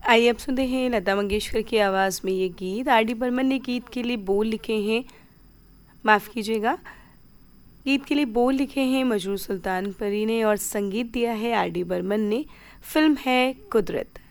आइए अब सुनते हैं लता मंगेशकर की आवाज़ में ये गीत। आर डी बर्मन ने गीत के लिए बोल लिखे हैं, माफ़ कीजिएगा, गीत के लिए बोल लिखे हैं मजरू सुल्तानपुरी ने और संगीत दिया है आर डी बर्मन ने। फिल्म है कुदरत।